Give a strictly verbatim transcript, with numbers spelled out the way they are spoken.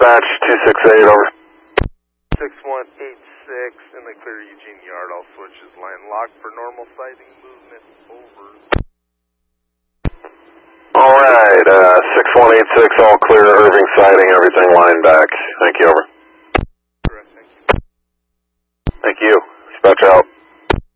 dispatch, two six eight, over. six one eight six in the clear Eugene Yard. All switches line locked for normal sighting movement. Over. Alright, uh, six one eight six, all clear, Irving sighting, everything line back. Thank you, over. Correct, thank you. Thank you. Dispatch out.